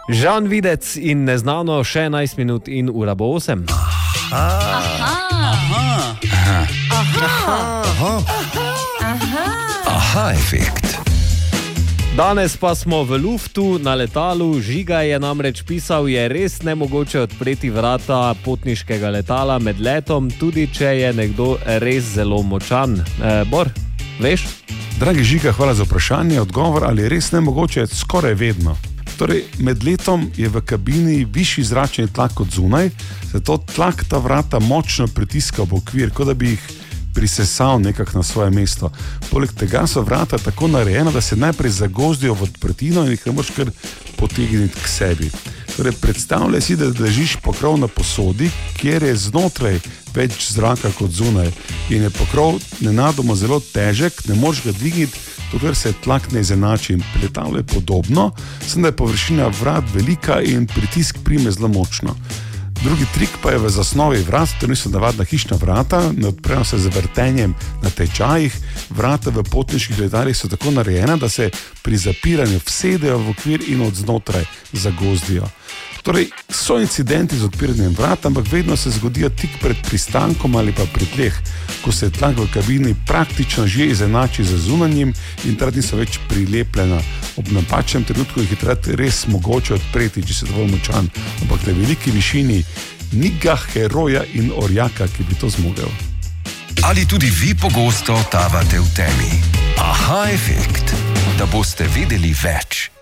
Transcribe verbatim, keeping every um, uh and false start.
Žan Videc in Neznano, še enajst minut in ura bo osem. Aha. Aha. Aha. Aha. Aha. Aha. Aha efekt. Danes pa smo v luftu na letalu. Žiga je namreč pisal, je res nemogoče odpreti vrata potniškega letala med letom, tudi če je nekdo res zelo močan. E, Bor, veš? Dragi Žiga, hvala za vprašanje. Odgovor, ali je res nemogoče, je skoraj vedno. Torej, med letom je v kabini višji zračni tlak kot zunaj, zato tlak ta vrata močno pritiska v okvir, kot da bi jih prisesal nekako na svoje mesto. Poleg tega so vrata tako narejena, da se najprej zagozdijo v odprtino in jih ne moreš kar potegniti k sebi. Torej, predstavljaj si, da držiš pokrov na posodi, kjer je znotraj več zraka kot zunaj in je pokrov nenadoma zelo težek, ne moreš ga dvigniti, dokler se tlak ne izenači. Pri letalu je podobno, samo da je površina vrat velika in pritisk prime zelo močno. Drugi trik pa je v zasnovi vrat, to niso navadna hišna vrata, ne odprejo se z vrtenjem na tečajih. Vrata v potniških letalih so tako narejena, da se pri zapiranju vsedejo v okvir in od znotraj zagozdijo. Torej, so incidenti z odpiranjem vrat, ampak vedno se zgodijo tik pred pristankom ali pa pri tleh, ko se tlak v kabini praktično že izenači z zunanjim in takrat niso več prilepljena. Ob napačnem trenutku jih je takrat res mogoče odpreti, če si dovolj močan, ampak na veliki višini ni ga heroja in orjaka, ki bi to zmogel. Ali tudi vi pogosto tavate v temi? Aha efekt, da boste vedeli več.